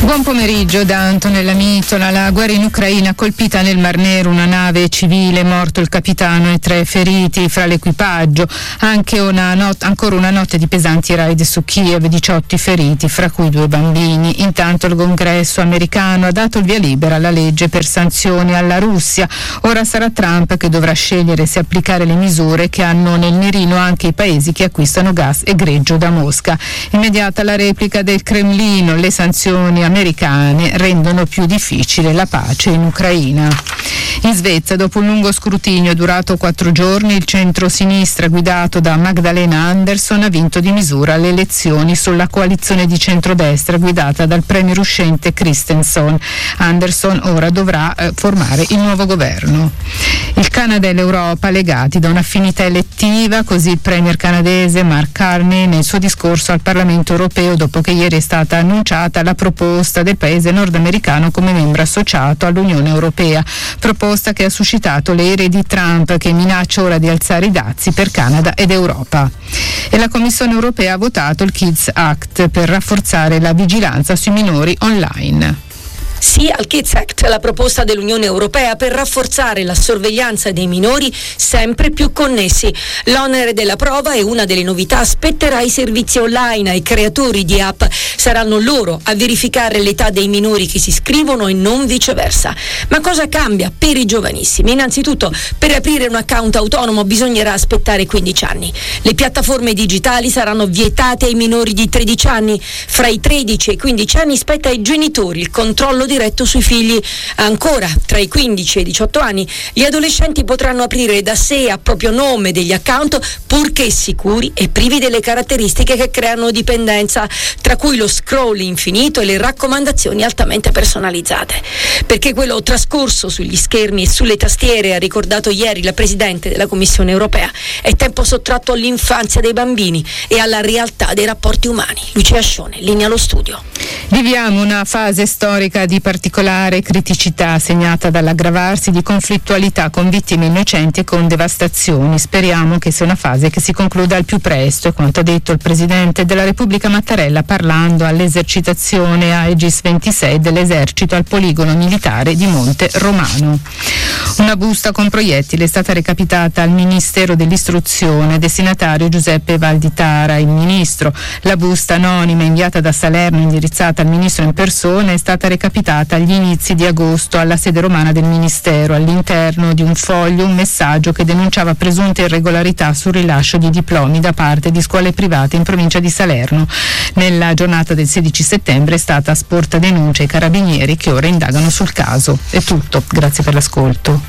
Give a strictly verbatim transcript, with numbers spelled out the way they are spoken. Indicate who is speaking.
Speaker 1: Buon pomeriggio da Antonella Mitola. La guerra in Ucraina, colpita nel Mar Nero una nave civile, morto il capitano e tre feriti fra l'equipaggio. Anche una not- ancora una notte di pesanti raid su Kiev, diciotto feriti, fra cui due bambini. Intanto il Congresso americano ha dato il via libera alla legge per sanzioni alla Russia. Ora sarà Trump che dovrà scegliere se applicare le misure che hanno nel mirino anche i paesi che acquistano gas e greggio da Mosca. Immediata la replica del Cremlino: le sanzioni americane rendono più difficile la pace in Ucraina. In Svezia, dopo un lungo scrutinio durato quattro giorni, il centro-sinistra guidato da Magdalena Andersson ha vinto di misura le elezioni sulla coalizione di centrodestra guidata dal premier uscente Christensen. Andersson ora dovrà eh, formare il nuovo governo. Il Canada e l'Europa legati da un'affinità elettiva, così il premier canadese Mark Carney nel suo discorso al Parlamento europeo dopo che ieri è stata annunciata la proposta del paese nordamericano come membro associato all'Unione Europea, proposta che ha suscitato le ire di Trump, che minaccia ora di alzare i dazi per Canada ed Europa. E la Commissione Europea ha votato il Kids Act per rafforzare la vigilanza sui minori online.
Speaker 2: Sì al Kids Act, la proposta dell'Unione Europea per rafforzare la sorveglianza dei minori sempre più connessi. L'onere della prova e una delle novità spetterà ai servizi online, ai creatori di app. Saranno loro a verificare l'età dei minori che si iscrivono e non viceversa. Ma cosa cambia per i giovanissimi? Innanzitutto, per aprire un account autonomo bisognerà aspettare quindici anni. Le piattaforme digitali saranno vietate ai minori di tredici anni. Fra i tredici e i quindici anni spetta ai genitori il controllo diretto sui figli. Ancora, tra i quindici e i diciotto anni, gli adolescenti potranno aprire da sé a proprio nome degli account, purché sicuri e privi delle caratteristiche che creano dipendenza, tra cui lo scroll infinito e le raccomandazioni altamente personalizzate. Perché quello trascorso sugli schermi e sulle tastiere, ha ricordato ieri la Presidente della Commissione Europea, è tempo sottratto all'infanzia dei bambini e alla realtà dei rapporti umani. Lucia Scione, linea allo studio.
Speaker 1: Viviamo una fase storica di particolare criticità, segnata dall'aggravarsi di conflittualità con vittime innocenti e con devastazioni. Speriamo che sia una fase che si concluda al più presto, è quanto ha detto il Presidente della Repubblica Mattarella parlando all'esercitazione Aegis ventisei dell'esercito al poligono militare di Monte Romano. Una busta con proiettili è stata recapitata al Ministero dell'Istruzione, destinatario Giuseppe Valditara, il Ministro. La busta anonima inviata da Salerno, indirizzata al Ministro in persona, è stata recapitata agli inizi di agosto alla sede romana del Ministero. All'interno di un foglio un messaggio che denunciava presunte irregolarità sul rilascio di diplomi da parte di scuole private in provincia di Salerno. Nella giornata del sedici settembre è stata sporta denuncia ai carabinieri che ora indagano sul caso. È tutto, grazie per l'ascolto.